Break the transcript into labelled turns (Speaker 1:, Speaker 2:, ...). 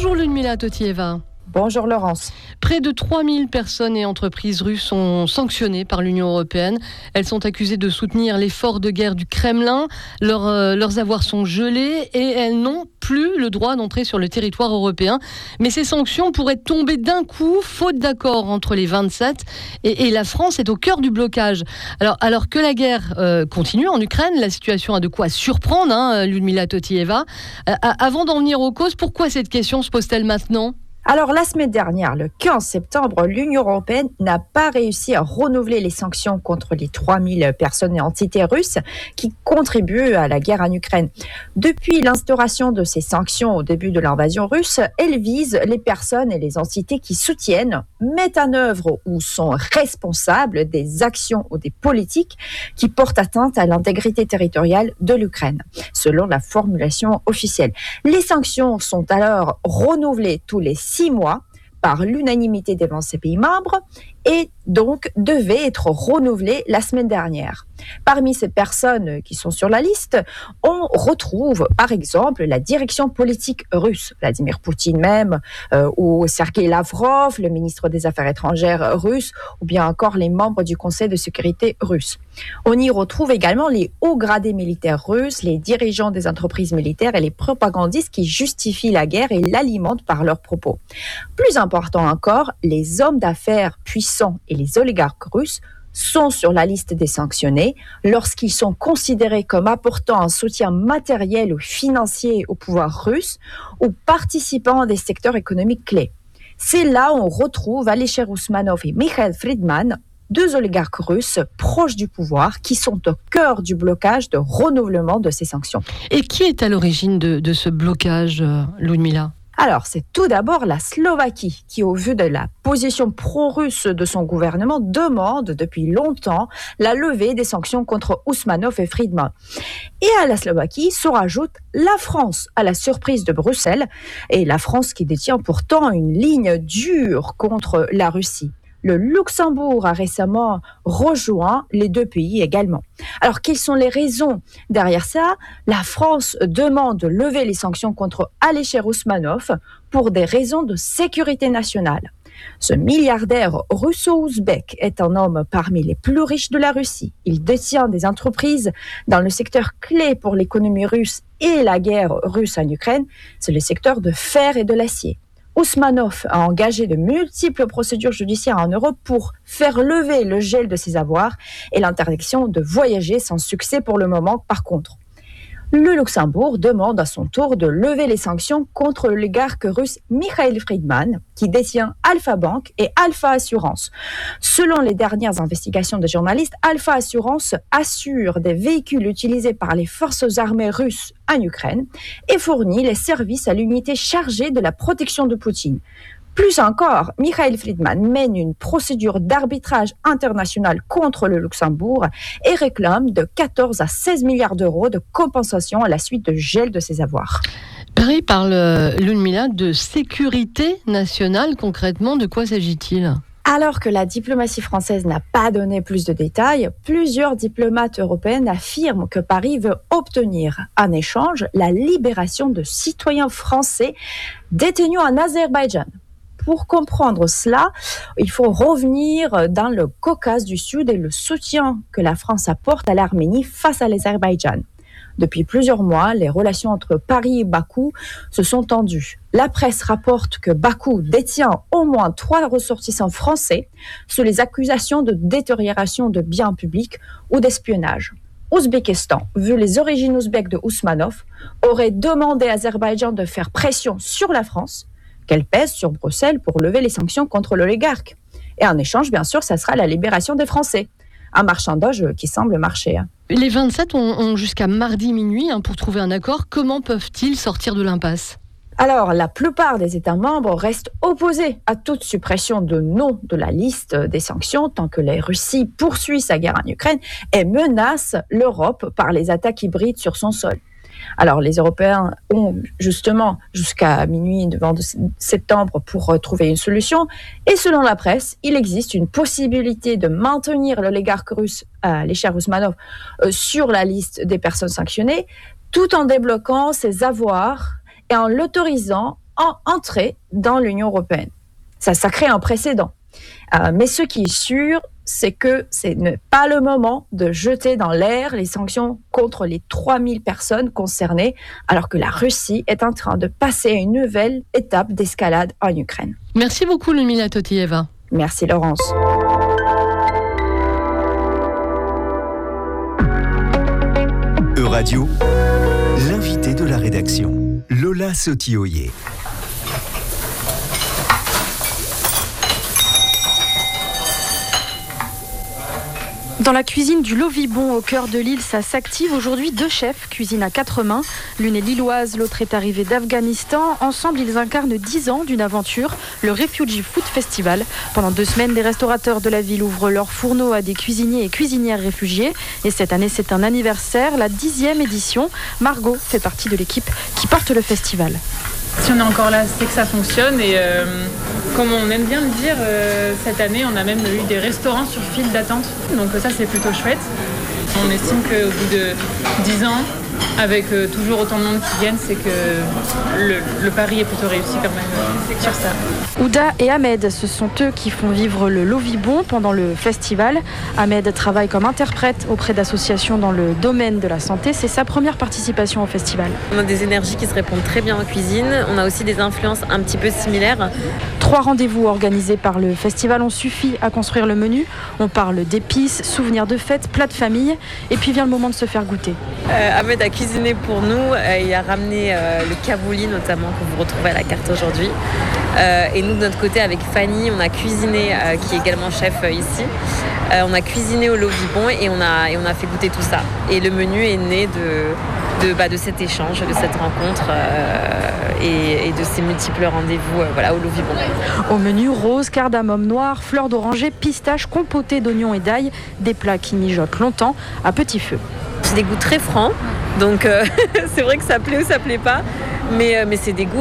Speaker 1: Bonjour Ludmila Totieva.
Speaker 2: Bonjour Laurence.
Speaker 1: Près de 3000 personnes et entreprises russes sont sanctionnées par l'Union européenne. Elles sont accusées de soutenir l'effort de guerre du Kremlin. Leurs avoirs sont gelés et elles n'ont plus le droit d'entrer sur le territoire européen. Mais ces sanctions pourraient tomber d'un coup, faute d'accord entre les 27. Et la France est au cœur du blocage. Alors que la guerre continue en Ukraine, la situation a de quoi surprendre, Ludmila Totieva. Avant d'en venir aux causes, pourquoi cette question se pose-t-elle maintenant ?
Speaker 2: Alors, la semaine dernière, le 15 septembre, l'Union européenne n'a pas réussi à renouveler les sanctions contre les 3000 personnes et entités russes qui contribuent à la guerre en Ukraine. Depuis l'instauration de ces sanctions au début de l'invasion russe, elles visent les personnes et les entités qui soutiennent, mettent en œuvre ou sont responsables des actions ou des politiques qui portent atteinte à l'intégrité territoriale de l'Ukraine, selon la formulation officielle. Les sanctions sont alors renouvelées tous les 6 mois par l'unanimité des 27 pays membres et donc devaient être renouvelées la semaine dernière. Parmi ces personnes qui sont sur la liste, on retrouve par exemple la direction politique russe, Vladimir Poutine même, ou Sergei Lavrov, le ministre des Affaires étrangères russe, ou bien encore les membres du Conseil de sécurité russe. On y retrouve également les hauts gradés militaires russes, les dirigeants des entreprises militaires et les propagandistes qui justifient la guerre et l'alimentent par leurs propos. Plus important encore, les hommes d'affaires puissants et les oligarques russes sont sur la liste des sanctionnés lorsqu'ils sont considérés comme apportant un soutien matériel ou financier au pouvoir russe ou participant à des secteurs économiques clés. C'est là où on retrouve Alisher Ousmanov et Mikhail Fridman, deux oligarques russes proches du pouvoir qui sont au cœur du blocage de renouvellement de ces sanctions.
Speaker 1: Et qui est à l'origine de ce blocage, Ludmila ?
Speaker 2: Alors, c'est tout d'abord la Slovaquie qui, au vu de la position pro-russe de son gouvernement, demande depuis longtemps la levée des sanctions contre Ousmanov et Fridman. Et à la Slovaquie se rajoute la France, à la surprise de Bruxelles, et la France qui détient pourtant une ligne dure contre la Russie. Le Luxembourg a récemment rejoint les deux pays également. Alors, quelles sont les raisons derrière ça ? La France demande de lever les sanctions contre Alisher Ousmanov pour des raisons de sécurité nationale. Ce milliardaire russo-ouzbek est un homme parmi les plus riches de la Russie. Il détient des entreprises dans le secteur clé pour l'économie russe et la guerre russe en Ukraine, c'est le secteur de fer et de l'acier. Ousmanov a engagé de multiples procédures judiciaires en Europe pour faire lever le gel de ses avoirs et l'interdiction de voyager sans succès pour le moment par contre. Le Luxembourg demande à son tour de lever les sanctions contre l'oligarque russe Mikhail Fridman, qui détient Alpha Bank et Alpha Assurance. Selon les dernières investigations de journalistes, Alpha Assurance assure des véhicules utilisés par les forces armées russes en Ukraine et fournit les services à l'unité chargée de la protection de Poutine. Plus encore, Mikhail Fridman mène une procédure d'arbitrage international contre le Luxembourg et réclame de 14 à 16 milliards d'euros de compensation à la suite de gel de ses avoirs.
Speaker 1: Paris parle, Ludmila, de sécurité nationale. Concrètement, de quoi s'agit-il ?
Speaker 2: Alors que la diplomatie française n'a pas donné plus de détails, plusieurs diplomates européens affirment que Paris veut obtenir en échange la libération de citoyens français détenus en Azerbaïdjan. Pour comprendre cela, il faut revenir dans le Caucase du Sud et le soutien que la France apporte à l'Arménie face à l'Azerbaïdjan. Depuis plusieurs mois, les relations entre Paris et Bakou se sont tendues. La presse rapporte que Bakou détient au moins 3 ressortissants français sous les accusations de détérioration de biens publics ou d'espionnage. Ouzbékistan, vu les origines ouzbèques de Ousmanov, aurait demandé à Azerbaïdjan de faire pression sur la France, qu'elle pèse sur Bruxelles pour lever les sanctions contre l'oligarque. Et en échange, bien sûr, ça sera la libération des Français. Un marchandage qui semble marcher.
Speaker 1: Les 27 ont jusqu'à mardi minuit pour trouver un accord. Comment peuvent-ils sortir de l'impasse ?
Speaker 2: Alors, la plupart des États membres restent opposés à toute suppression de nom de la liste des sanctions tant que la Russie poursuit sa guerre en Ukraine et menace l'Europe par les attaques hybrides sur son sol. Alors, les Européens ont justement jusqu'à minuit du 20 septembre pour trouver une solution. Et selon la presse, il existe une possibilité de maintenir l'oligarque russe Alisher Ousmanov sur la liste des personnes sanctionnées, tout en débloquant ses avoirs et en l'autorisant entrer dans l'Union européenne. Ça crée un précédent. Mais ce qui est sûr, c'est que ce n'est pas le moment de jeter dans l'air les sanctions contre les 3000 personnes concernées, alors que la Russie est en train de passer à une nouvelle étape d'escalade en Ukraine.
Speaker 1: Merci beaucoup, Ludmila Totieva.
Speaker 2: Merci, Laurence.
Speaker 3: Euradio, l'invité de la rédaction, Lola Sotioyer.
Speaker 4: Dans la cuisine du Lovibon au cœur de l'île, ça s'active. Aujourd'hui, 2 chefs cuisinent à 4 mains. L'une est lilloise, l'autre est arrivée d'Afghanistan. Ensemble, ils incarnent 10 ans d'une aventure, le Refugee Food Festival. Pendant 2 semaines, des restaurateurs de la ville ouvrent leurs fourneaux à des cuisiniers et cuisinières réfugiés. Et cette année, c'est un anniversaire, la 10e édition. Margot fait partie de l'équipe qui porte le festival.
Speaker 5: Si on est encore là, c'est que ça fonctionne et comme on aime bien le dire, cette année on a même eu des restaurants sur file d'attente, donc ça c'est plutôt chouette. On estime qu'au bout de 10 ans, avec toujours autant de monde qui viennent, c'est que le pari est plutôt réussi quand même sur ça.
Speaker 4: Ouda et Ahmed, ce sont eux qui font vivre le Lovibon pendant le festival. Ahmed travaille comme interprète auprès d'associations dans le domaine de la santé. C'est sa première participation au festival.
Speaker 6: On a des énergies qui se répondent très bien en cuisine. On a aussi des influences un petit peu similaires.
Speaker 4: 3 rendez-vous organisés par le festival ont suffi à construire le menu. On parle d'épices, souvenirs de fêtes, plats de famille. Et puis vient le moment de se faire goûter.
Speaker 6: Ahmed a cuisiné pour nous. Il a ramené le kabouli notamment que vous retrouvez à la carte aujourd'hui. Et nous de notre côté avec Fanny, on a cuisiné, qui est également chef ici. On a cuisiné au Lovibon et on a fait goûter tout ça. Et le menu est né de cet échange, de cette rencontre et de ces multiples rendez-vous au Lovibon.
Speaker 4: Au menu, rose, cardamome noir, fleurs d'oranger, pistaches, compotées d'oignons et d'ail, des plats qui mijotent longtemps à petit feu.
Speaker 6: C'est des goûts très francs, donc c'est vrai que ça plaît ou ça plaît pas, mais c'est des goûts